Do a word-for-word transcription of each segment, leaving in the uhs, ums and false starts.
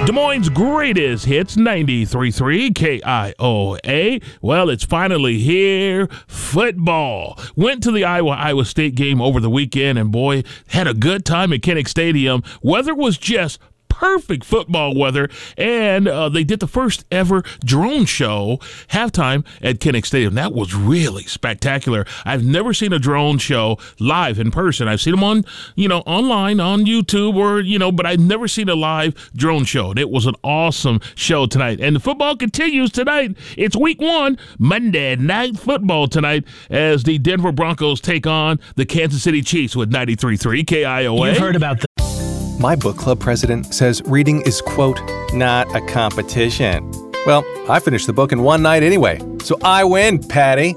Des Moines' greatest hits, ninety-three point three K I O A. Well, it's finally here. Football. Went to the Iowa-Iowa State game over the weekend, and boy, had a good time at Kinnick Stadium. Weather was just perfect football weather, and uh, they did the first ever drone show halftime at Kinnick Stadium. That was really spectacular. I've never seen a drone show live in person. I've seen them on, you know, online on YouTube, or you know, but I've never seen a live drone show. And it was an awesome show tonight. And the football continues tonight. It's week one, Monday Night Football tonight, as the Denver Broncos take on the Kansas City Chiefs with ninety-three point three K I O A. You've heard about the My book club president says reading is, quote, not a competition. Well, I finished the book in one night anyway, so I win, Patty.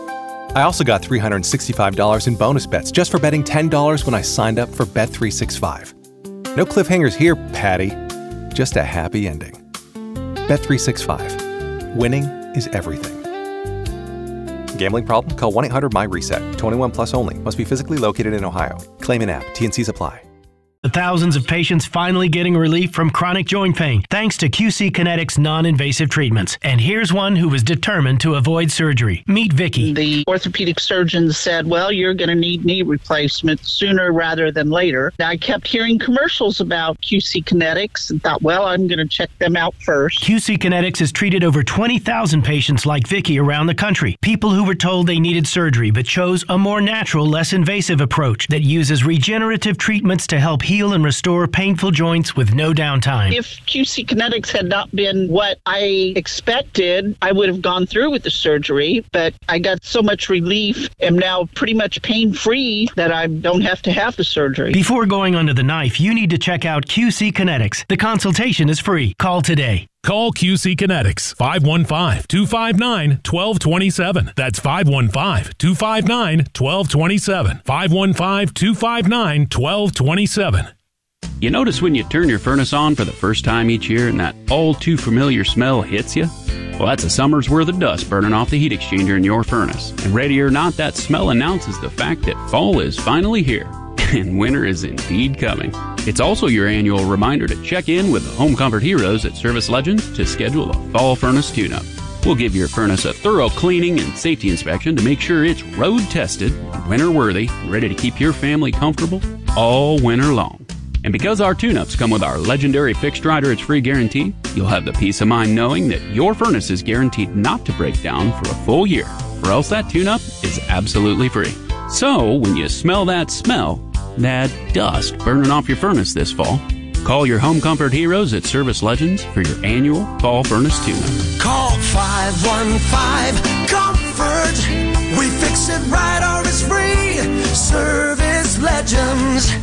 I also got three hundred sixty-five dollars in bonus bets just for betting ten dollars when I signed up for Bet three sixty-five. No cliffhangers here, Patty. Just a happy ending. Bet three sixty-five. Winning is everything. Gambling problem? Call one eight hundred M Y reset. twenty-one plus only. Must be physically located in Ohio. Claim in app. T N Cs apply. The thousands of patients finally getting relief from chronic joint pain thanks to Q C Kinetics non-invasive treatments. And here's one who was determined to avoid surgery. Meet Vicky. The orthopedic surgeon said, well, you're going to need knee replacement sooner rather than later. I kept hearing commercials about Q C Kinetics and thought, well, I'm going to check them out first. Q C Kinetics has treated over twenty thousand patients like Vicky around the country. People who were told they needed surgery but chose a more natural, less invasive approach that uses regenerative treatments to help heal and restore painful joints with no downtime. If Q C Kinetics had not been what I expected, I would have gone through with the surgery, but I got so much relief, am now pretty much pain-free that I don't have to have the surgery. Before going under the knife, you need to check out Q C Kinetics. The consultation is free. Call today. Call Q C Kinetics, five one five, two five nine, one two two seven. That's five one five, two five nine, one two two seven. five one five, two five nine, one two two seven. You notice when you turn your furnace on for the first time each year and that all-too-familiar smell hits you? Well, that's a summer's worth of dust burning off the heat exchanger in your furnace. And ready or not, that smell announces the fact that fall is finally here, and winter is indeed coming. It's also your annual reminder to check in with the Home Comfort Heroes at Service Legends to schedule a fall furnace tune-up. We'll give your furnace a thorough cleaning and safety inspection to make sure it's road-tested, winter-worthy, and ready to keep your family comfortable all winter long. And because our tune-ups come with our legendary Fixed Rider It's Free guarantee, you'll have the peace of mind knowing that your furnace is guaranteed not to break down for a full year, or else that tune-up is absolutely free. So, when you smell that smell, that dust burning off your furnace this fall, call your Home Comfort Heroes at Service Legends for your annual fall furnace tune-up. Call five one five, comfort. We fix it right or it's free. Service Legends.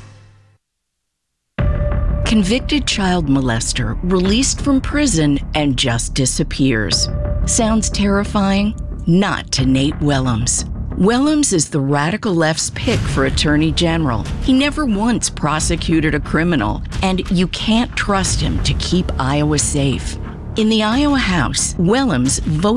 Convicted child molester released from prison and just disappears. Sounds terrifying? Not to Nate Willems. Willems is the radical left's pick for Attorney General. He never once prosecuted a criminal, and you can't trust him to keep Iowa safe. In the Iowa House, Willems voted